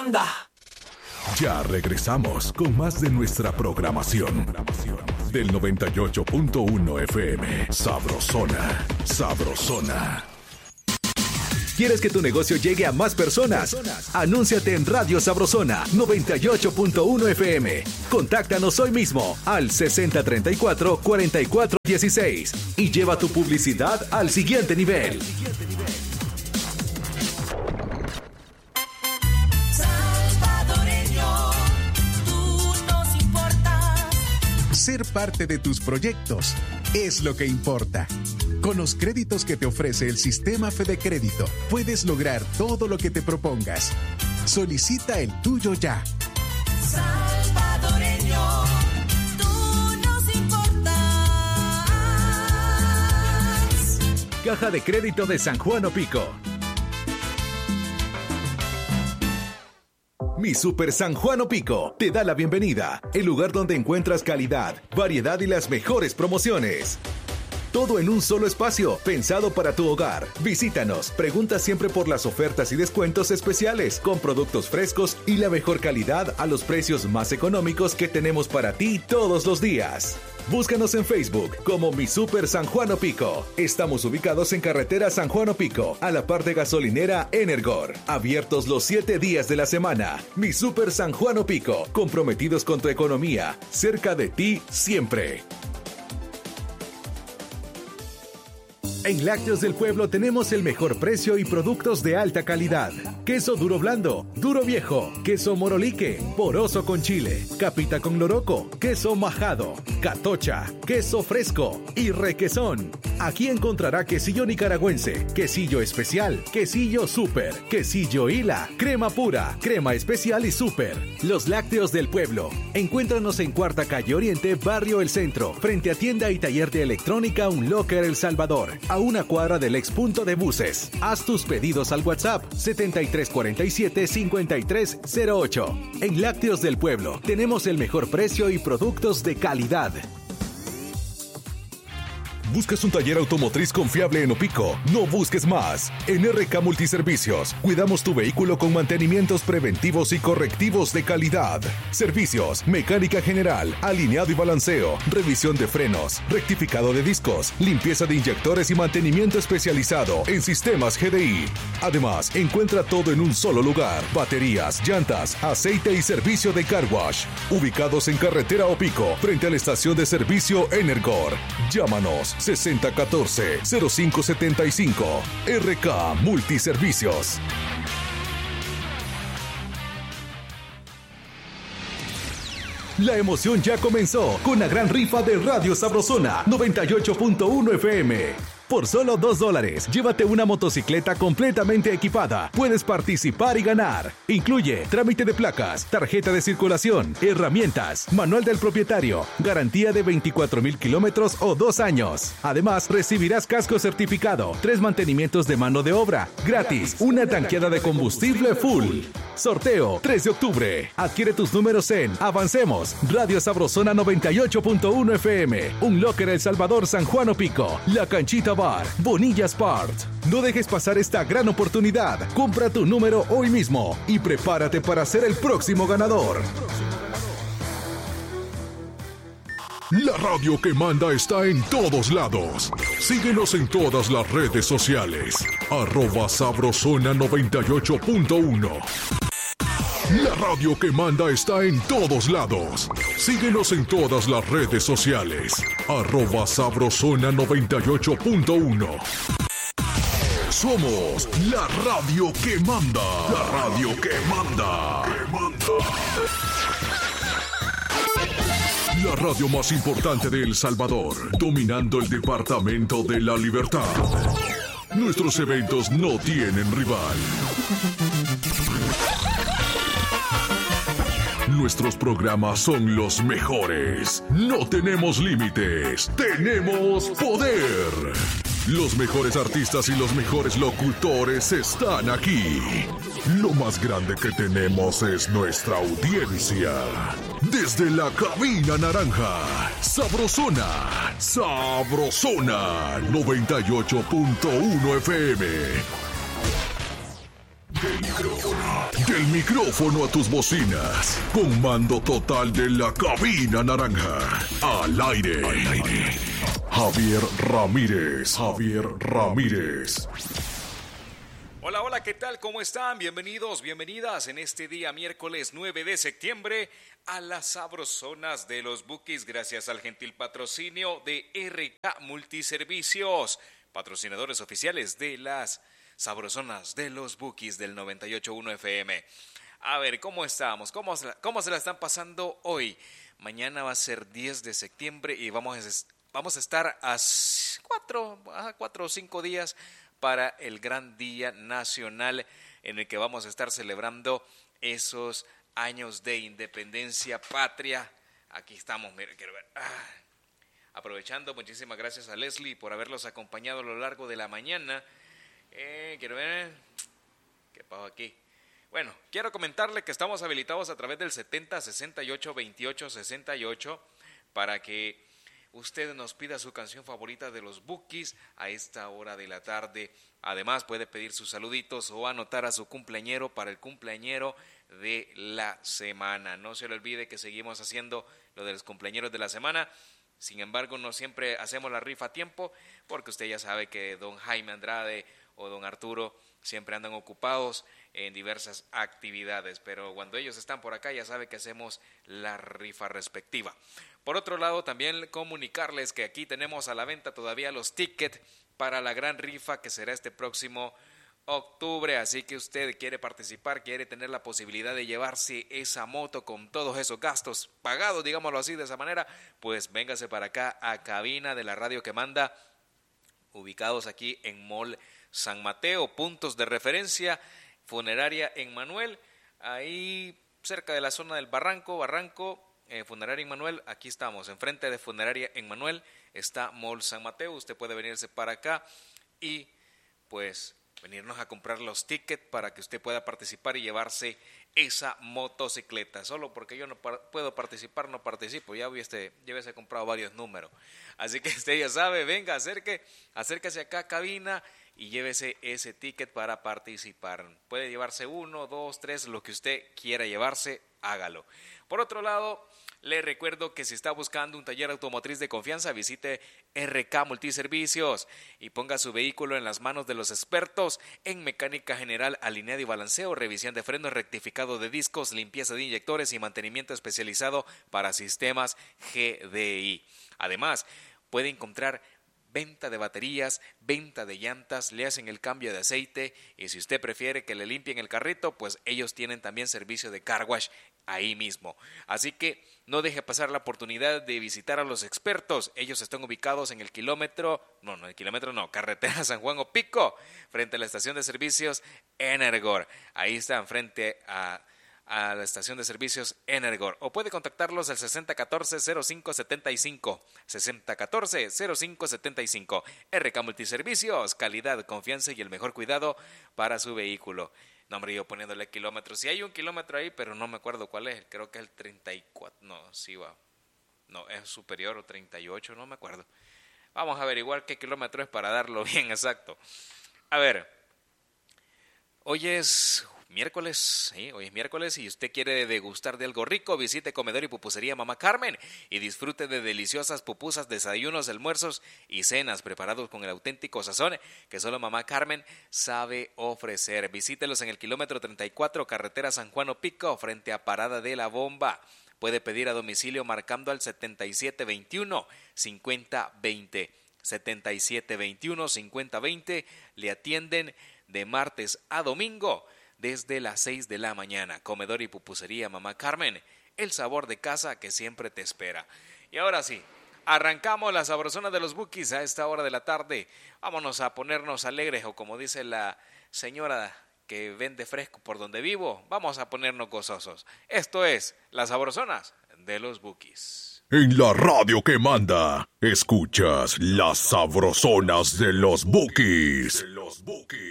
manda. Ya regresamos con más de nuestra programación. Del 98.1 FM. Sabrosona. Sabrosona. ¿Quieres que tu negocio llegue a más personas? Anúnciate en Radio Sabrosona 98.1 FM. Contáctanos hoy mismo al 6034-4416 y lleva tu publicidad al siguiente nivel. Salvadoreño, tú nos importas. Ser parte de tus proyectos es lo que importa. Con los créditos que te ofrece el sistema Fede Crédito, puedes lograr todo lo que te propongas. Solicita el tuyo ya. Salvadoreño, tú nos importas. Caja de Crédito de San Juan Opico. Mi Super San Juan Opico te da la bienvenida, el lugar donde encuentras calidad, variedad y las mejores promociones. Todo en un solo espacio, pensado para tu hogar. Visítanos, pregunta siempre por las ofertas y descuentos especiales, con productos frescos y la mejor calidad a los precios más económicos que tenemos para ti todos los días. Búscanos en Facebook como Mi Super San Juan Opico. Estamos ubicados en carretera San Juan Opico, a la par de gasolinera Energor. Abiertos los 7 días de la semana. Mi Super San Juan Opico, comprometidos con tu economía, cerca de ti siempre. En Lácteos del Pueblo tenemos el mejor precio y productos de alta calidad. Queso duro blando, duro viejo, queso morolique, poroso con chile, capita con loroco, queso majado, catocha, queso fresco y requesón. Aquí encontrará quesillo nicaragüense, quesillo especial, quesillo súper, quesillo Hila, crema pura, crema especial y súper. Los Lácteos del Pueblo. Encuéntranos en Cuarta Calle Oriente, Barrio El Centro, frente a tienda y taller de electrónica Un Locker El Salvador, a una cuadra del ex punto de buses. Haz tus pedidos al WhatsApp 7347-5308. En Lácteos del Pueblo tenemos el mejor precio y productos de calidad. ¿Buscas un taller automotriz confiable en Opico? No busques más. En RK Multiservicios, cuidamos tu vehículo con mantenimientos preventivos y correctivos de calidad. Servicios, mecánica general, alineado y balanceo, revisión de frenos, rectificado de discos, limpieza de inyectores y mantenimiento especializado en sistemas GDI. Además, encuentra todo en un solo lugar. Baterías, llantas, aceite y servicio de car wash. Ubicados en carretera Opico, frente a la estación de servicio Energor. Llámanos 6014-0575. RK Multiservicios. La emoción ya comenzó con la gran rifa de Radio Sabrosona 98.1 FM. Por solo $2, llévate una motocicleta completamente equipada. Puedes participar y ganar. Incluye trámite de placas, tarjeta de circulación, herramientas, manual del propietario, garantía de 24,000 kilómetros o 2 años. Además, recibirás casco certificado, 3 mantenimientos de mano de obra, gratis, una tanqueada de combustible full. Sorteo 3 de octubre. Adquiere tus números en Avancemos, Radio Sabrosona 98.1 FM, Un Locker El Salvador San Juan Opico, La Canchita Bar, Bonilla Sport. No dejes pasar esta gran oportunidad. Compra tu número hoy mismo y prepárate para ser el próximo ganador. La radio que manda está en todos lados. Síguenos en todas las redes sociales. @Sabrosona98.1. La radio que manda está en todos lados. Síguenos en todas las redes sociales. @Sabrosona98.1. Somos la radio que manda. La radio que manda. La radio más importante de El Salvador, dominando el departamento de La Libertad. Nuestros eventos no tienen rival. Nuestros programas son los mejores. No tenemos límites, tenemos poder. Los mejores artistas y los mejores locutores están aquí. Lo más grande que tenemos es nuestra audiencia. Desde la cabina naranja, Sabrosona, Sabrosona 98.1 FM. Del micrófono a tus bocinas. Con mando total de la cabina naranja. Al aire. Javier Ramírez. Hola, hola, ¿qué tal? ¿Cómo están? Bienvenidos, bienvenidas en este día miércoles 9 de septiembre a las Sabrosonas de los Bukis, gracias al gentil patrocinio de RK Multiservicios, patrocinadores oficiales de las Sabrosonas de los Bukis del 98.1 FM. A ver, ¿cómo estamos? ¿Cómo se la están pasando hoy? Mañana va a ser 10 de septiembre y vamos a estar a 4 o 5 días para el gran día nacional en el que vamos a estar celebrando esos años de independencia patria. Aquí estamos, miren, quiero ver. Aprovechando, muchísimas gracias a Leslie por haberlos acompañado a lo largo de la mañana. Quiero ver, ¿qué pasó aquí? Bueno, quiero comentarle que estamos habilitados a través del 70 68 28 68 para que usted nos pida su canción favorita de los Bukis a esta hora de la tarde. Además, puede pedir sus saluditos o anotar a su cumpleañero para el cumpleañero de la semana. No se le olvide que seguimos haciendo lo de los cumpleañeros de la semana. Sin embargo, no siempre hacemos la rifa a tiempo, porque usted ya sabe que don Jaime Andrade o don Arturo siempre andan ocupados en diversas actividades, pero cuando ellos están por acá ya sabe que hacemos la rifa respectiva. Por otro lado, también comunicarles que aquí tenemos a la venta todavía los tickets para la gran rifa que será este próximo octubre, así que usted quiere participar, quiere tener la posibilidad de llevarse esa moto con todos esos gastos pagados, digámoslo así, de esa manera, pues véngase para acá a cabina de la radio que manda, ubicados aquí en Mall San Mateo, puntos de referencia, Funeraria Emmanuel, ahí cerca de la zona del Barranco, Funeraria Emmanuel, aquí estamos, enfrente de Funeraria Emmanuel está Mall San Mateo, usted puede venirse para acá y pues venirnos a comprar los tickets para que usted pueda participar y llevarse esa motocicleta. Solo porque yo no puedo participar, no participo, ya hubiese comprado varios números. Así que usted ya sabe, venga, acérquese acá a cabina y llévese ese ticket para participar. Puede llevarse 1, 2, 3, lo que usted quiera llevarse, hágalo. Por otro lado, le recuerdo que si está buscando un taller automotriz de confianza, visite RK Multiservicios y ponga su vehículo en las manos de los expertos en mecánica general, alineado y balanceo, revisión de frenos, rectificado de discos, limpieza de inyectores y mantenimiento especializado para sistemas GDI. Además, puede encontrar venta de baterías, venta de llantas, le hacen el cambio de aceite y si usted prefiere que le limpien el carrito, pues ellos tienen también servicio de car wash ahí mismo. Así que no deje pasar la oportunidad de visitar a los expertos. Ellos están ubicados en carretera San Juan Opico, frente a la estación de servicios Energor. Ahí están frente a la estación de servicios Energor, o puede contactarlos al 6014-0575, 6014-0575. RK Multiservicios, calidad, confianza y el mejor cuidado para su vehículo. No, hombre, yo poniéndole kilómetros, si hay un kilómetro ahí, pero no me acuerdo cuál es, creo que es el 34, es superior o 38, no me acuerdo. Vamos a averiguar qué kilómetro es para darlo bien exacto. A ver, hoy es miércoles y usted quiere degustar de algo rico, visite Comedor y Pupusería Mamá Carmen y disfrute de deliciosas pupusas, desayunos, almuerzos y cenas preparados con el auténtico sazón que solo Mamá Carmen sabe ofrecer. Visítelos en el kilómetro 34, carretera San Juan Opico, frente a Parada de la Bomba. Puede pedir a domicilio marcando al 7721-5020. 7721-5020. Le atienden de martes a domingo desde las 6 de la mañana. Comedor y Pupusería Mamá Carmen, el sabor de casa que siempre te espera. Y ahora sí, arrancamos la sabrosona de los Bukis a esta hora de la tarde. Vámonos a ponernos alegres, o como dice la señora que vende fresco por donde vivo, vamos a ponernos gozosos. Esto es las sabrosonas de los Bukis. En la radio que manda, escuchas las sabrosonas de los Bukis.